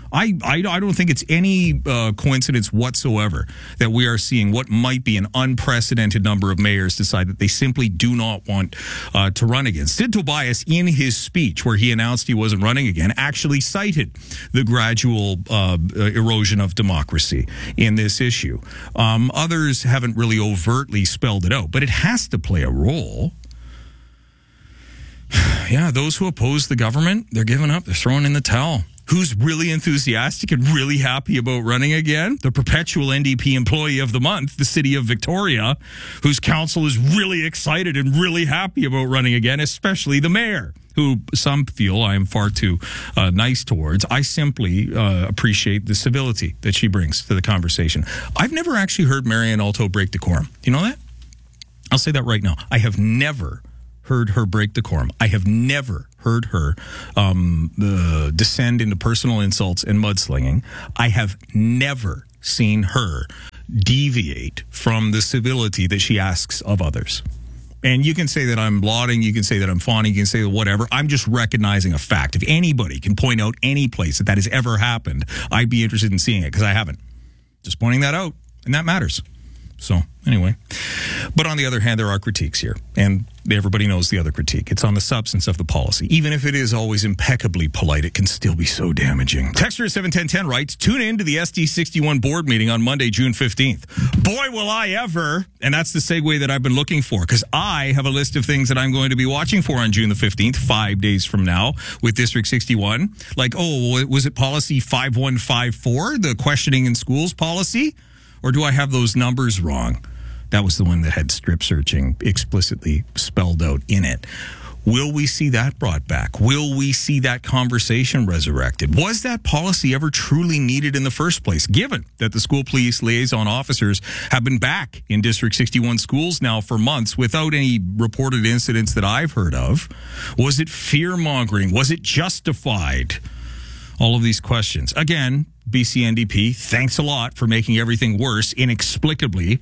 Speaker 1: I don't think it's any coincidence whatsoever that we are seeing what might be an unprecedented number of mayors decide that they simply do not want to run again. Sid Tobias, in his speech where he announced he wasn't running again, actually cited the gradual erosion of democracy in this issue. Others haven't really overtly spelled it out, but it has to play a role. Yeah, those who oppose the government, they're giving up. They're throwing in the towel. Who's really enthusiastic and really happy about running again? The perpetual NDP employee of the month, the city of Victoria, whose council is really excited and really happy about running again, especially the mayor, who some feel I am far too nice towards. I simply appreciate the civility that she brings to the conversation. I've never actually heard Marianne Alto break decorum. Do you know that? I'll say that right now. I have never heard her break decorum. I have never heard her descend into personal insults and mudslinging. I have never seen her deviate from the civility that she asks of others. And you can say that I'm lauding, you can say that I'm fawning, you can say whatever. I'm just recognizing a fact. If anybody can point out any place that has ever happened, I'd be interested in seeing it, because I haven't. Just pointing that out, and that matters. So, anyway. But on the other hand, there are critiques here. And everybody knows the other critique. It's on the substance of the policy. Even if it is always impeccably polite, it can still be so damaging. Texter 71010 writes, tune in to the SD61 board meeting on Monday, June 15th. Boy, will I ever. And that's the segue that I've been looking for, because I have a list of things that I'm going to be watching for on June the 15th, 5 days from now, with District 61. Like, was it policy 5154, the questioning in schools policy? Or do I have those numbers wrong? That was the one that had strip searching explicitly spelled out in it. Will we see that brought back? Will we see that conversation resurrected? Was that policy ever truly needed in the first place, given that the school police liaison officers have been back in District 61 schools now for months without any reported incidents that I've heard of? Was it fear-mongering? Was it justified? All of these questions. Again, BC NDP, thanks a lot for making everything worse inexplicably.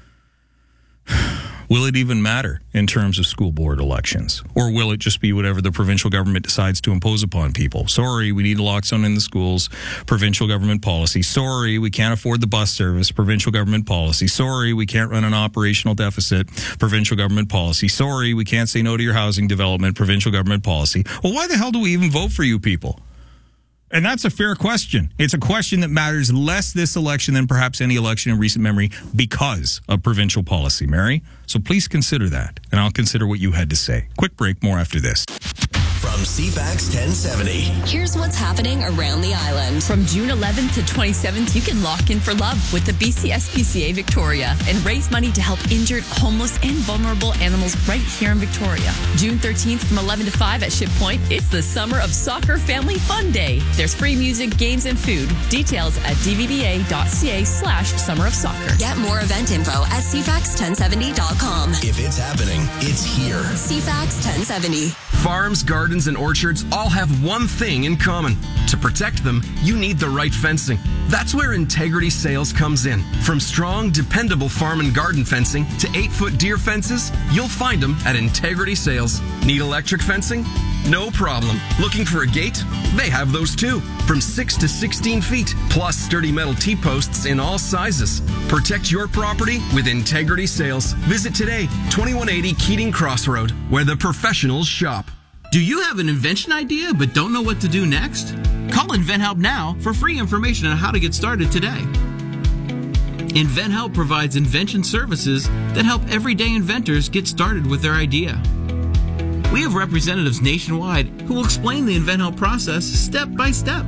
Speaker 1: Will it even matter in terms of school board elections? Or will it just be whatever the provincial government decides to impose upon people? Sorry, we need a lockdown in the schools. Provincial government policy. Sorry, we can't afford the bus service. Provincial government policy. Sorry, we can't run an operational deficit. Provincial government policy. Sorry, we can't say no to your housing development. Provincial government policy. Well, why the hell do we even vote for you people? And that's a fair question. It's a question that matters less this election than perhaps any election in recent memory because of provincial policy, Mary. So please consider that, and I'll consider what you had to say. Quick break, more after this.
Speaker 2: From CFAX 1070.
Speaker 15: Here's what's happening around the island.
Speaker 3: From June 11th to 27th, you can lock in for love with the BCSPCA Victoria and raise money to help injured, homeless, and vulnerable animals right here in Victoria. June 13th from 11 to 5 at Ship Point, it's the Summer of Soccer Family Fun Day. There's free music, games, and food. Details at dvba.ca/Summer of Soccer.
Speaker 15: Get more event info at cfax1070.com.
Speaker 2: If it's happening, it's here.
Speaker 15: CFAX 1070.
Speaker 4: Farms, gardens, and orchards all have one thing in common. To protect them, you need the right fencing. That's where Integrity Sales comes in. From strong, dependable farm and garden fencing to 8-foot deer fences, you'll find them at Integrity Sales. Need electric fencing? No problem. Looking for a gate? They have those too. From 6 to 16 feet, plus sturdy metal T-posts in all sizes. Protect your property with Integrity Sales. Visit today, 2180 Keating Crossroad, where the professionals shop.
Speaker 5: Do you have an invention idea but don't know what to do next? Call InventHelp now for free information on how to get started today. InventHelp provides invention services that help everyday inventors get started with their idea. We have representatives nationwide who will explain the InventHelp process step by step.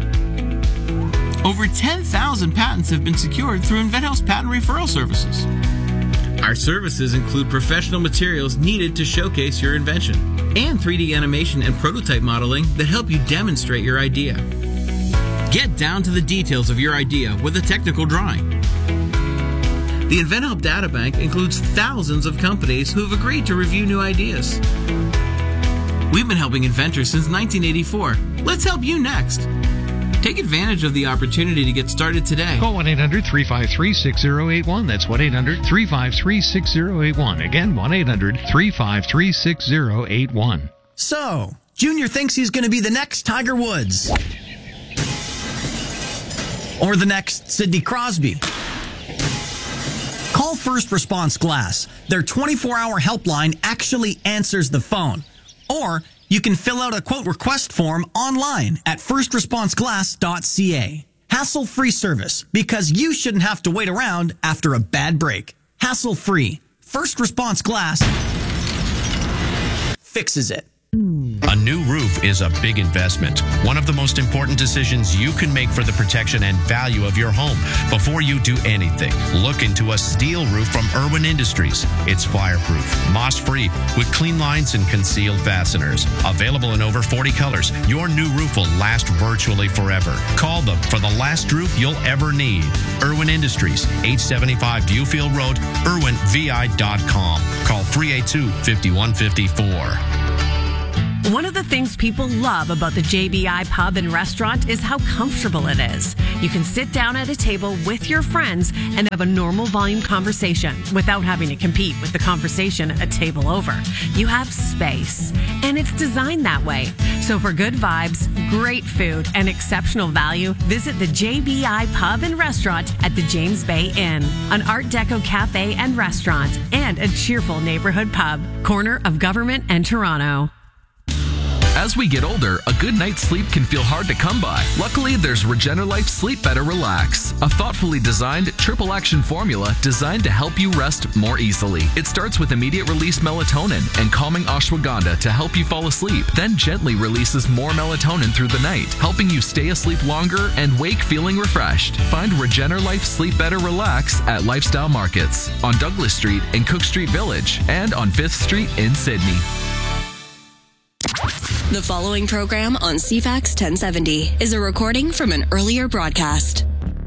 Speaker 5: Over 10,000 patents have been secured through InventHelp's patent referral services. Our services include professional materials needed to showcase your invention and 3D animation and prototype modeling that help you demonstrate your idea. Get down to the details of your idea with a technical drawing. The InventHelp Databank includes thousands of companies who have agreed to review new ideas. We've been helping inventors since 1984. Let's help you next. Take advantage of the opportunity to get started today.
Speaker 6: Call 1-800-353-6081. That's 1-800-353-6081. Again, 1-800-353-6081.
Speaker 7: So, Junior thinks he's going to be the next Tiger Woods.
Speaker 6: or the next Sidney Crosby. Call First Response Glass. Their 24-hour helpline actually answers the phone. Or you can fill out a quote request form online at firstresponseglass.ca. Hassle-free service, because you shouldn't have to wait around after a bad break. Hassle-free. First Response Glass fixes it.
Speaker 10: A new roof is a big investment. One of the most important decisions you can make for the protection and value of your home. Before you do anything, look into a steel roof from Irwin Industries. It's fireproof, moss-free, with clean lines and concealed fasteners. Available in over 40 colors, your new roof will last virtually forever. Call them for the last roof you'll ever need. Irwin Industries, 875 Viewfield Road, irwinvi.com. Call 382-5154.
Speaker 11: One of the things people love about the JBI Pub and Restaurant is how comfortable it is. You can sit down at a table with your friends and have a normal volume conversation without having to compete with the conversation a table over. You have space, and it's designed that way. So for good vibes, great food, and exceptional value, visit the JBI Pub and Restaurant at the James Bay Inn, an Art Deco cafe and restaurant, and a cheerful neighborhood pub, corner of Government and Toronto.
Speaker 12: As we get older, a good night's sleep can feel hard to come by. Luckily, there's Regenerlife Sleep Better Relax, a thoughtfully designed triple action formula designed to help you rest more easily. It starts with immediate release melatonin and calming ashwagandha to help you fall asleep, then gently releases more melatonin through the night, helping you stay asleep longer and wake feeling refreshed. Find Regenerlife Sleep Better Relax at Lifestyle Markets on Douglas Street in Cook Street Village and on 5th Street in Sydney.
Speaker 15: The following program on CFAX 1070 is a recording from an earlier broadcast.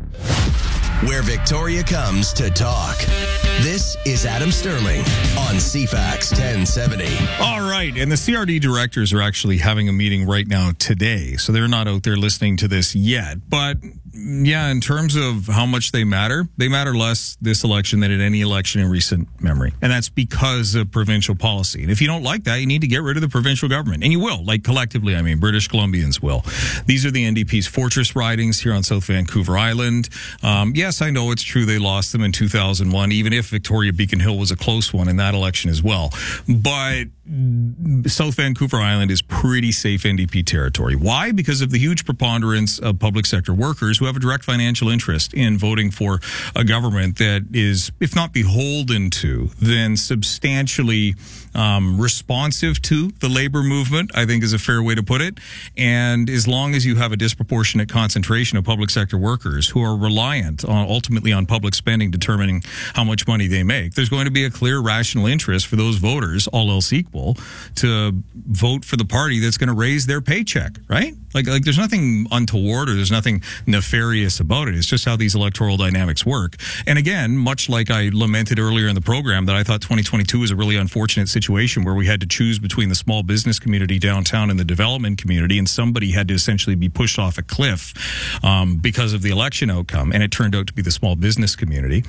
Speaker 2: Where Victoria comes to talk. This is Adam Sterling on CFAX 1070.
Speaker 1: All right, and the CRD directors are actually having a meeting right now today, so they're not out there listening to this yet, but yeah, in terms of how much they matter less this election than at any election in recent memory. And that's because of provincial policy. And if you don't like that, you need to get rid of the provincial government. And you will, like collectively, I mean, British Columbians will. These are the NDP's fortress ridings here on South Vancouver Island. Yes, I know it's true they lost them in 2001, even if Victoria Beacon Hill was a close one in that election as well. But South Vancouver Island is pretty safe NDP territory. Why? Because of the huge preponderance of public sector workers who have a direct financial interest in voting for a government that is, if not beholden to, then substantially responsive to the labor movement, I think is a fair way to put it. And as long as you have a disproportionate concentration of public sector workers who are reliant on ultimately on public spending determining how much money they make, there's going to be a clear rational interest for those voters, all else equal, to vote for the party that's going to raise their paycheck, right? Like there's nothing untoward or there's nothing nefarious about it. It's just how these electoral dynamics work. And again, much like I lamented earlier in the program that I thought 2022 was a really unfortunate situation where we had to choose between the small business community downtown and the development community, and somebody had to essentially be pushed off a cliff because of the election outcome, and it turned out to be the small business community,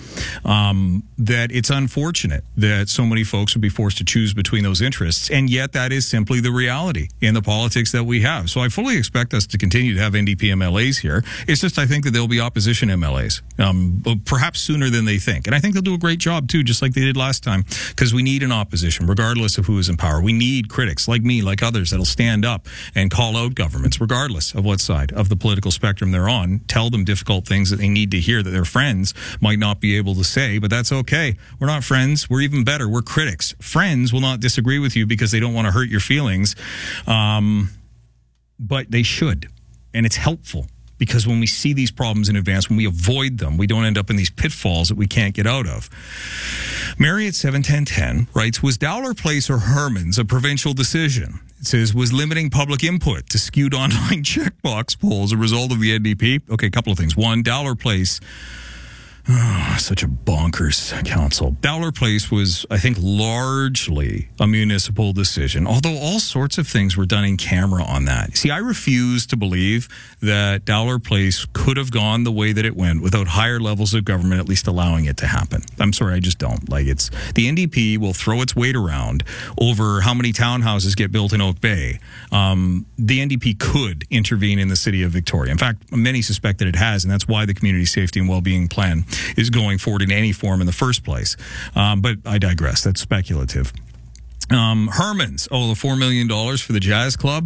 Speaker 1: that it's unfortunate that so many folks would be forced to choose between those interests, and yet that is simply the reality in the politics that we have. So I fully expect us to continue to have NDP MLAs here. It's just I think that there'll be opposition MLAs, perhaps sooner than they think. And I think they'll do a great job too, just like they did last time, because we need an opposition, regardless of who is in power. We need critics like me, like others, that'll stand up and call out governments, regardless of what side of the political spectrum they're on, tell them difficult things that they need to hear that their friends might not be able to say, but that's okay. We're not friends. We're even better. We're critics. Friends will not disagree with you because they don't want to hurt your feelings, but they should. And it's helpful. Because when we see these problems in advance, when we avoid them, we don't end up in these pitfalls that we can't get out of. Mary at 71010 writes, was Dowler Place or Herman's a provincial decision? It says, was limiting public input to skewed online checkbox polls a result of the NDP? Okay, a couple of things. One, Dowler Place such a bonkers council. Dowler Place was, I think, largely a municipal decision, although all sorts of things were done in camera on that. See, I refuse to believe that Dowler Place could have gone the way that it went without higher levels of government at least allowing it to happen. I'm sorry, I just don't. Like, it's the NDP will throw its weight around over how many townhouses get built in Oak Bay. The NDP could intervene in the city of Victoria. In fact, many suspect that it has, and that's why the Community Safety and Wellbeing Plan is going forward in any form in the first place. But I digress. That's speculative. Herman's. The $4 million for the Jazz Club.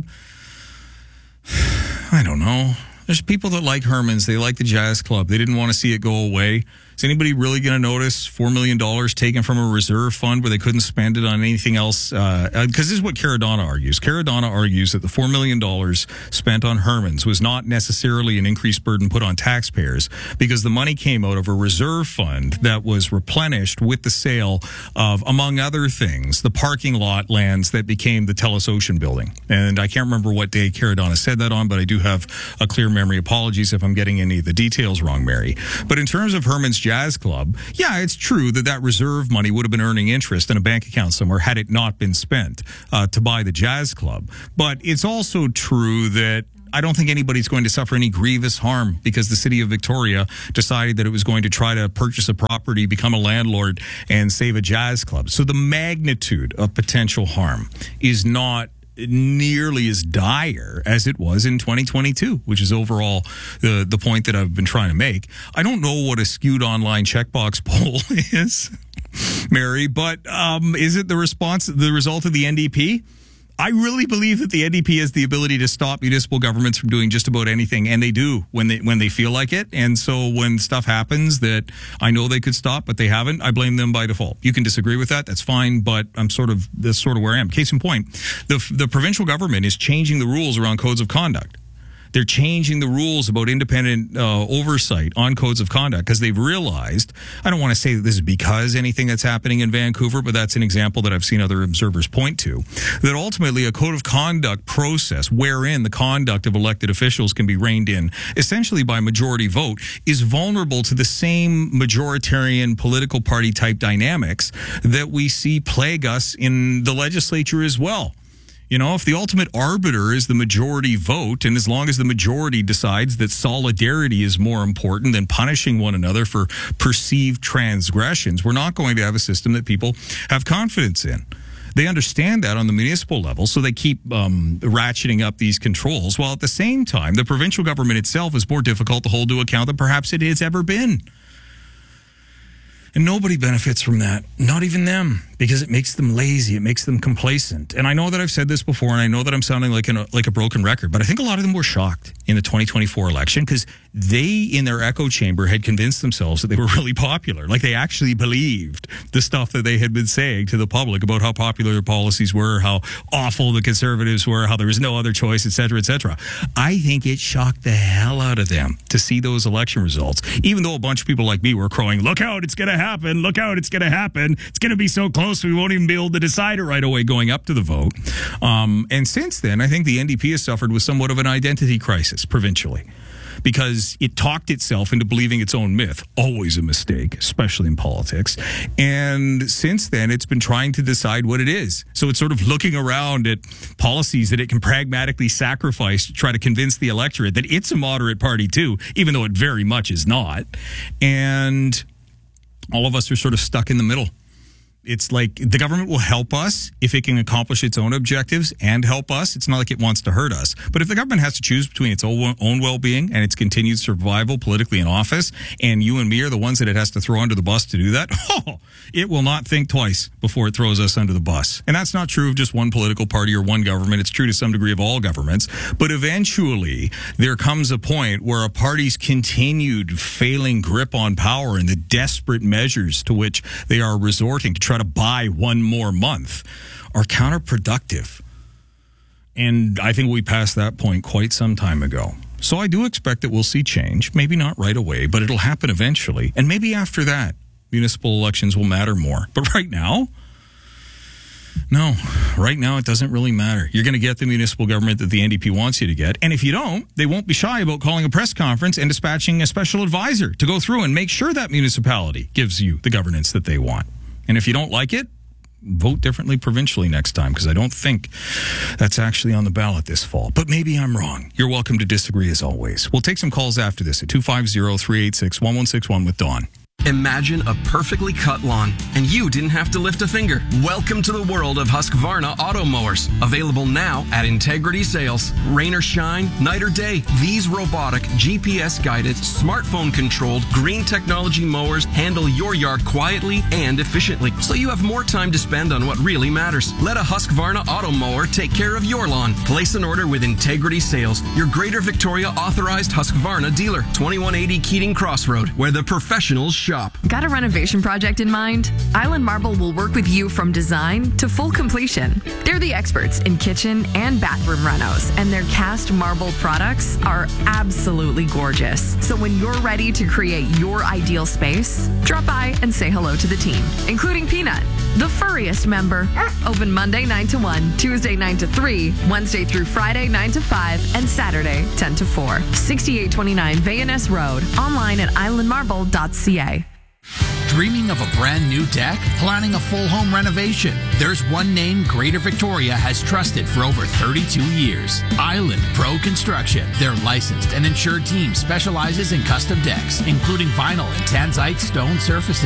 Speaker 1: I don't know. There's people that like Herman's. They like the Jazz Club. They didn't want to see it go away. Is anybody really going to notice $4 million taken from a reserve fund where they couldn't spend it on anything else? Because this is what Caradonna argues. Caradonna argues that the $4 million spent on Herman's was not necessarily an increased burden put on taxpayers because the money came out of a reserve fund that was replenished with the sale of, among other things, the parking lot lands that became the TELUS Ocean building. And I can't remember what day Caradonna said that on, but I do have a clear memory. Apologies if I'm getting any of the details wrong, Mary. But in terms of Herman's Jazz Club, yeah, it's true that reserve money would have been earning interest in a bank account somewhere had it not been spent to buy the Jazz Club. But it's also true that I don't think anybody's going to suffer any grievous harm because the city of Victoria decided that it was going to try to purchase a property, become a landlord, and save a jazz club. So the magnitude of potential harm is not nearly as dire as it was in 2022, which is overall the point that I've been trying to make. I don't know what a skewed online checkbox poll is, Mary, but is it the result of the NDP? I really believe that the NDP has the ability to stop municipal governments from doing just about anything, and they do when they feel like it. And so when stuff happens that I know they could stop, but they haven't, I blame them by default. You can disagree with that, that's fine, but that's sort of where I am. Case in point, the provincial government is changing the rules around codes of conduct. They're changing the rules about independent oversight on codes of conduct because they've realized, I don't want to say that this is because anything that's happening in Vancouver, but that's an example that I've seen other observers point to, that ultimately a code of conduct process wherein the conduct of elected officials can be reined in essentially by majority vote is vulnerable to the same majoritarian political party type dynamics that we see plague us in the legislature as well. You know, if the ultimate arbiter is the majority vote, and as long as the majority decides that solidarity is more important than punishing one another for perceived transgressions, we're not going to have a system that people have confidence in. They understand that on the municipal level, so they keep ratcheting up these controls, while at the same time, the provincial government itself is more difficult to hold to account than perhaps it has ever been. And nobody benefits from that, not even them, because it makes them lazy, it makes them complacent. And I know that I've said this before, and I know that I'm sounding like a broken record, but I think a lot of them were shocked in the 2024 election because they, in their echo chamber, had convinced themselves that they were really popular. Like they actually believed the stuff that they had been saying to the public about how popular their policies were, how awful the Conservatives were, how there was no other choice, et cetera, et cetera. I think it shocked the hell out of them to see those election results, even though a bunch of people like me were crowing, look out, it's going to happen, look out, it's going to happen, it's going to be so close we won't even be able to decide it right away going up to the vote. And since then, I think the NDP has suffered with somewhat of an identity crisis provincially, because it talked itself into believing its own myth, always a mistake, especially in politics. And since then, it's been trying to decide what it is. So it's sort of looking around at policies that it can pragmatically sacrifice to try to convince the electorate that it's a moderate party too, even though it very much is not. And all of us are sort of stuck in the middle. It's like the government will help us if it can accomplish its own objectives and help us. It's not like it wants to hurt us. But if the government has to choose between its own well-being and its continued survival politically in office, and you and me are the ones that it has to throw under the bus to do that, it will not think twice before it throws us under the bus. And that's not true of just one political party or one government. It's true to some degree of all governments. But eventually, there comes a point where a party's continued failing grip on power and the desperate measures to which they are resorting to try to buy one more month are counterproductive. And I think we passed that point quite some time ago. So I do expect that we'll see change, maybe not right away, but it'll happen eventually. And maybe after that, municipal elections will matter more. But right now, No, right now it doesn't really matter. You're going to get the municipal government that the NDP wants you to get. And if you don't, they won't be shy about calling a press conference and dispatching a special advisor to go through and make sure that municipality gives you the governance that they want. And if you don't like it, vote differently provincially next time, because I don't think that's actually on the ballot this fall. But maybe I'm wrong. You're welcome to disagree as always. We'll take some calls after this at 250-386-1161 with Dawn.
Speaker 4: Imagine a perfectly cut lawn, and you didn't have to lift a finger. Welcome to the world of Husqvarna auto mowers. Available now at Integrity Sales. Rain or shine, night or day, these robotic, GPS-guided, smartphone-controlled, green technology mowers handle your yard quietly and efficiently, so you have more time to spend on what really matters. Let a Husqvarna auto mower take care of your lawn. Place an order with Integrity Sales, your Greater Victoria authorized Husqvarna dealer. 2180 Keating Crossroad, where the professionals shop.
Speaker 8: Got a renovation project in mind? Island Marble will work with you from design to full completion. They're the experts in kitchen and bathroom renos, and their cast marble products are absolutely gorgeous. So when you're ready to create your ideal space, drop by and say hello to the team, including Peanut, the furriest member. Open Monday 9 to 1, Tuesday 9 to 3, Wednesday through Friday 9 to 5, and Saturday 10 to 4. 6829 Vayaness Road. Online at islandmarble.ca.
Speaker 9: Dreaming of a brand new deck? Planning a full home renovation? There's one name Greater Victoria has trusted for over 32 years. Island Pro Construction. Their licensed and insured team specializes in custom decks, including vinyl and tanzite stone surfaces.